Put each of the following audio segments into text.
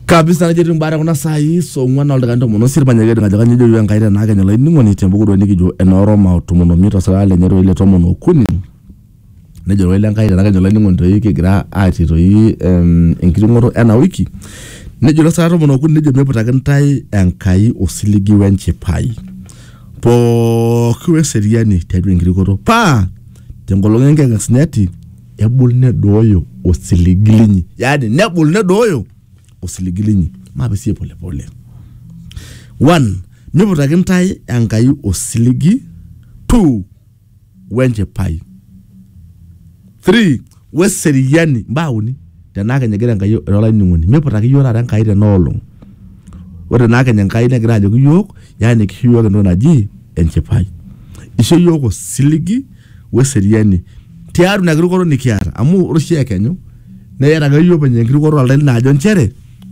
Kabisa najeri mbara kuna sai so mwana olekando mono sirpanyagedi ngajaga nyejo yang kaira na kenya lai ningoni tembuku do nikijo enoroma autonomia sala nyero ile tomono kuni nejo ile kaira na kenya lai ningoni to yikigira ati to yi enkiringoro ena wiki nejo sala tomono kuni nejo meputaka ntai enkai osiligi wenchipai po kuwe seriani tedu enkirikoro pa tengolonge ngengasnyati ebul ne doyo osiligilinyi yani nebul ne doyo osiligilinyi mabesi pole pole 1 miputaki ntai enkai osiligi 2 wenche pai 3 weseriani mbauni tenake nyegira enkai rola ningoni miputaki yora enkai tenolong ore nake enkai negira ajoki yok yani kishiyo ndo naji enche pai isho yok osiligi weseriani tiaru na kirikoro nikiara amu roshia kenyo na yara gayo penye kirikoro alden na ajo nchere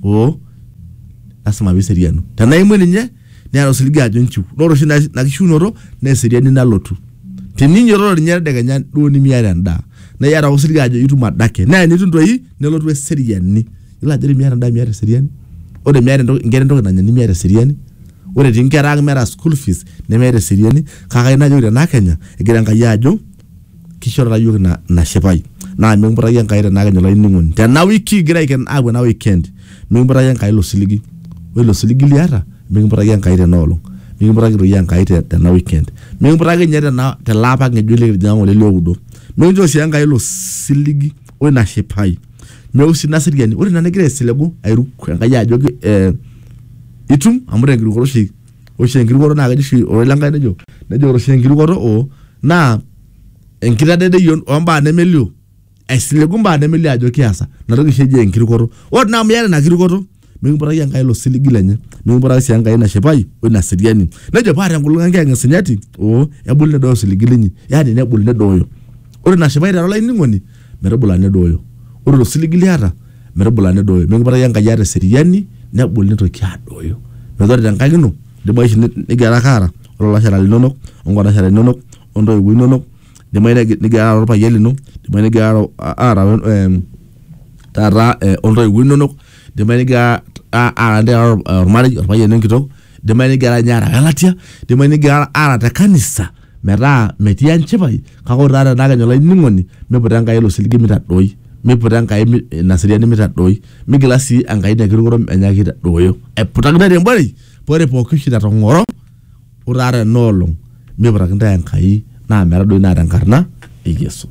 asma biseriano tana imwe ninye ne aro siligi ajo nchu noro shina na kishunoro na seriani na lotu tininyo ro nyere daga nya do ni miara nda na yara osiligi ajo yitu madake na ni tundo yi ne lotu seriani ila jeri miara nda miara seriani ode miara ndo ngere ndo na ni miara seriani ode tinkera mera school fees ne miara seriani kaka ina jo na Kenya egira ngai ajo kishora yoga na shepai na membra yang kaira na ganyo lai ningun tena wiki gira iken abu na weekend membra yang kailo siligi welo siligi liara membra yang kaira nolong membra yang kaira tena weekend membra nyere na te lapa ngejule jango le lodo menjo si yang kailo siligi we na shepai meusi nasiriani uri na negre silego airu ngaya joge itum amure ngiru koroshi o shengiru koro na gaji o langa nejo ro shengiru koro o na enkira dede yon omba nemelio esilegu mba nemelio ajo kiasa narogi sheje enkirikoro od na myana na kirikoro mingbara yanga ilo siligilanya mingbara si yanga ina shepai we na siriani nejo pare ngulunga ngenge senyati ebul ne do siligilinyi yani ne bul ne doyo ore na shepai rola ningoni merebula ne doyo ore lo siligiliara merebula ne doyo mingbara yanga yare siriani ne bul ne to kya doyo medore dangagino de boy ni gara kara rola shara linonok ngora shara linonok ondo winonok de mayna niga ropa yelino de mayna ga ara tara onro winonok de mayna ga ande mari ropa yelino kito de mayna ga nyara galatia de mayna ga ara ta kanisa mera metian chebai kako rara naga nyola ningoni me podanga yelo siligi mita doi me podanga nasiriani mita doi mi glasi angai de girgoro anyaki doyo e potanga de mbari pore pokushi da ngoro urara nolong me podanga angai na mera do na dankarna igeso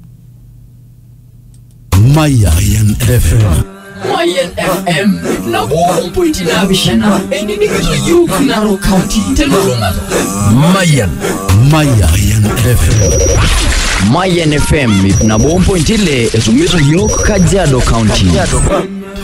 Mayan FM na kumpuiti na bishana eni nikito yuku na rokaunti teluruma Mayan FM na bompo intile esumiso yuku Kajiado County